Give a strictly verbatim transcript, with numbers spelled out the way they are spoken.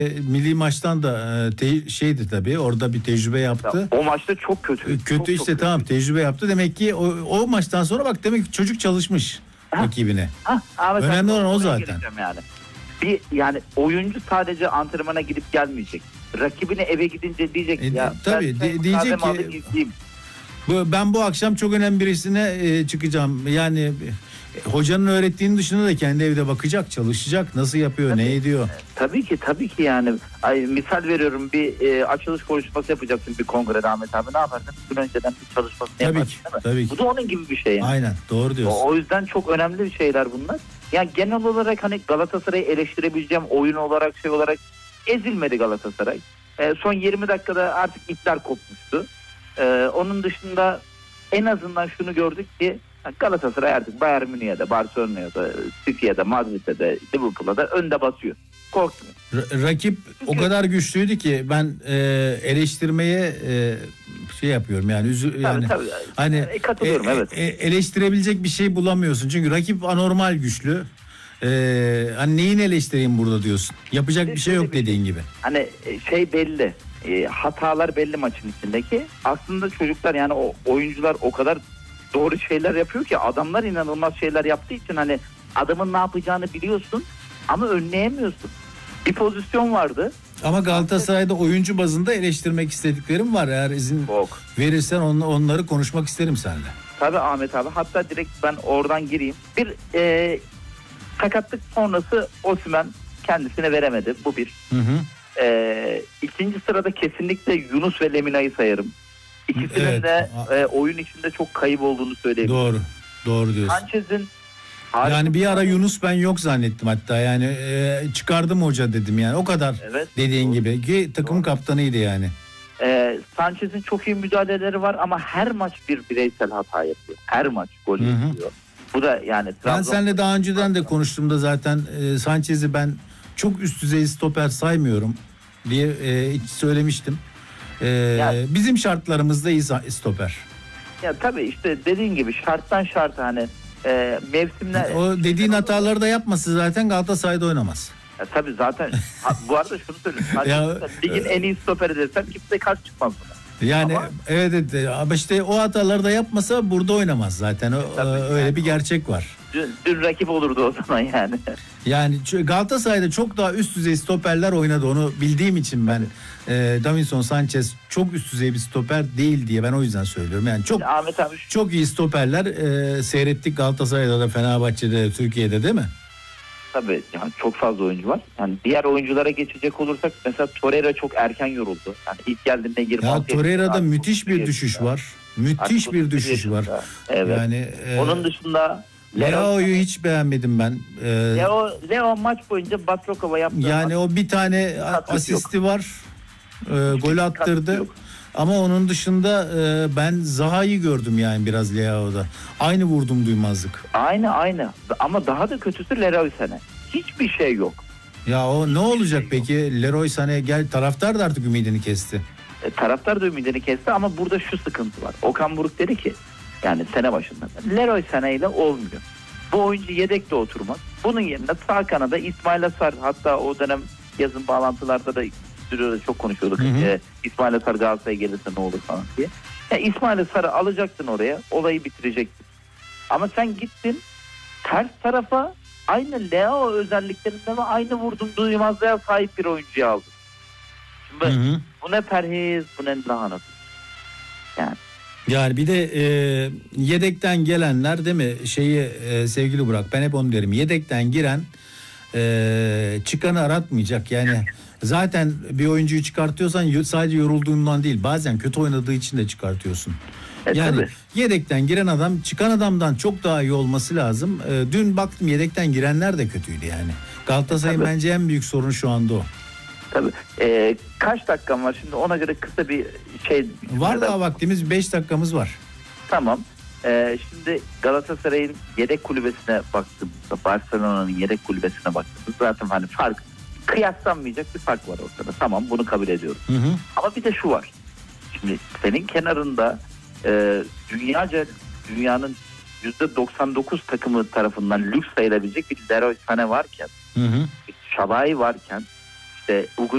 E, milli maçtan da e, te, şeydi tabii, orada bir tecrübe yaptı. Ya, o maçta çok kötü. E, kötü çok, işte çok tamam kötü. tecrübe yaptı. Demek ki o, o maçtan sonra bak demek ki çocuk çalışmış Ha. rakibine. Ha, Ahmet Önemli abi, olan o oraya zaten. geleceğim Yani. Bir yani oyuncu sadece antrenmana gidip gelmeyecek. Rakibine eve gidince diyecek E, ya. tabii, ben de, diyecek ki alayım, izleyeyim. bu, ben bu akşam çok önemli birisine e, çıkacağım. Yani e, hocanın öğrettiğinin dışında da kendi evde bakacak, çalışacak, nasıl yapıyor, Tabii. ne ediyor. Tabii ki tabii ki yani. Ay, misal veriyorum, bir e, açılış konuşması yapacaksın bir kongrede Ahmet abi, ne yaparsın? Bir gün önceden bir çalışmasını Tabii yaparsın, ki, değil mi? tabii ki. Bu da onun gibi bir şey yani. Aynen, doğru diyorsun. O, o yüzden çok önemli şeyler bunlar. Yani genel olarak hani Galatasaray'ı eleştirebileceğim oyun olarak, şey olarak ezilmedi Galatasaray. E, son yirmi dakikada artık ipler kopmuştu. E, onun dışında en azından şunu gördük ki Galatasaray artık Bayern Münih'e de, Barcelona'ya da, City'ye de, Madrid'e de, Liverpool'a da önde basıyor. Korkmuyor. R- rakip o kadar güçlüydü ki ben e, eleştirmeye e, şey yapıyorum yani üzü, yani tabii, tabii. hani E, katılıyorum, e, evet. e, eleştirebilecek bir şey bulamıyorsun çünkü rakip anormal güçlü. E, hani neyini eleştireyim burada diyorsun. Yapacak bir şey yok dediğin gibi. Hani şey belli. E, hatalar belli maçın içindeki. Aslında çocuklar, yani o oyuncular o kadar doğru şeyler yapıyor ki, adamlar inanılmaz şeyler yaptığı için hani adamın ne yapacağını biliyorsun ama önleyemiyorsun. Bir pozisyon vardı. Ama Galatasaray'da oyuncu bazında eleştirmek istediklerim var. Eğer izin Yok. verirsen on, onları konuşmak isterim seninle. Tabii Ahmet abi. Hatta direkt ben oradan gireyim. Bir e, sakatlık sonrası Osimhen kendisine veremedi. Bu bir. Hı hı. E, ikinci sırada kesinlikle Yunus ve Lemina'yı sayarım. İkisinin Evet. de e, oyun içinde çok kayıp olduğunu söyleyebilirim. Doğru. Doğru diyorsun. Sanchez'in Yani bir ara Yunus ben yok zannettim hatta yani e, çıkardım hoca dedim yani o kadar Evet, dediğin doğru. gibi ki takım Doğru. kaptanıydı yani. Ee, Sanchez'in çok iyi müdahaleleri var ama her maç bir bireysel hata yapıyor. Her maç gol Hı hı. yapıyor. Bu da yani Ben Trabzon... seninle daha önceden de konuştuğumda zaten e, Sanchez'i ben çok üst düzey stoper saymıyorum diye e, hiç söylemiştim. E, Yani- bizim şartlarımızda iyi stoper. Ya tabii işte dediğin gibi şarttan şarta hani e, mevsimler... O dediğin hataları da yapması zaten Galatasaray'da oynamaz. Ya tabii zaten ha, bu arada şunu söyleyeyim. Ya, Ligin en iyi stoperi desem kimse karşı çıkmaz buna. Yani Ama- evet, evet ama işte o hataları da yapmasa burada oynamaz zaten. O, Tabii e, öyle yani bir o- gerçek var. Dün, dün rakip olurdu o zaman yani. Yani ç- Galatasaray'da çok daha üst düzey stoperler oynadı, onu bildiğim için ben e, Davinson Sanchez çok üst düzey bir stoper değil diye ben o yüzden söylüyorum. Yani çok Ahmet abi şu- çok iyi stoperler e, seyrettik Galatasaray'da da, Fenerbahçe'de, Türkiye'de değil mi? tabii yani çok fazla oyuncu var. Yani diğer oyunculara geçecek olursak mesela Torreira çok erken yoruldu. Yani ilk geldiğinde yirmi Ya altı Torreira'da yaşında, müthiş bir yaşında. düşüş var. Müthiş Artık bir otuz bir düşüş var. yaşında. Evet. Yani e, Onun dışında Leao'yu hiç beğenmedim ben. E, Leo, Leo maç boyunca Batrokova yaptı. Yani o bir tane katkısı asisti var. E, gol katkısı attırdı. yok. Ama onun dışında e, ben Zaha'yı gördüm yani biraz Leao'da. Aynı vurdum duymazlık. Aynı aynı ama daha da kötüsü Leroy Sané. Hiçbir şey yok. Ya o ne olacak şey peki? Leroy Sané gel, taraftar da artık ümidini kesti. E, taraftar da ümidini kesti ama burada şu sıkıntı var. Okan Buruk dedi ki yani sene başında Leroy Sané ile olmuyor. Bu oyuncu yedekte oturmaz. Bunun yerine sağ kanada İsmail Asar, hatta o dönem yazın bağlantılarda da stüdyoda çok konuşuyorduk. Hı hı. E, İsmail Asar Galatasaray'a gelirse ne olur falan diye. Ya İsmail Asar'ı alacaktın oraya, olayı bitirecektin. Ama sen gittin ters tarafa aynı Leo özelliklerinde ve aynı vurdum duymazlığa sahip bir oyuncuyu aldın. Şimdi Hı hı. bu ne perhiz, bu ne lahanat. Yani. Yani bir de e, yedekten gelenler değil mi? Şeyi e, sevgili Burak, ben hep onu derim. Yedekten giren e, çıkanı aratmayacak. Yani zaten bir oyuncuyu çıkartıyorsan sadece yorulduğundan değil, bazen kötü oynadığı için de çıkartıyorsun. E, Yani tabii. yedekten giren adam çıkan adamdan çok daha iyi olması lazım. E, dün baktım yedekten girenler de kötüydü yani. Galatasaray'ın Tabii. bence en büyük sorunu şu anda o. Tabii. Ee, kaç dakikam var şimdi, ona göre kısa bir şey. Var daha vaktimiz, beş dakikamız var. Tamam. Ee, şimdi Galatasaray'ın yedek kulübesine baktığımızda, Barcelona'nın yedek kulübesine baktığımızda zaten hani fark, kıyaslanmayacak bir fark var ortada. Tamam, bunu kabul ediyorum. Hı hı. Ama bir de şu var. Şimdi senin kenarında e, dünyaca dünyanın yüzde doksan dokuz takımı tarafından lüks sayılabilecek bir Leroy Sané varken, Hı hı. bir Şalai varken, işte Hugo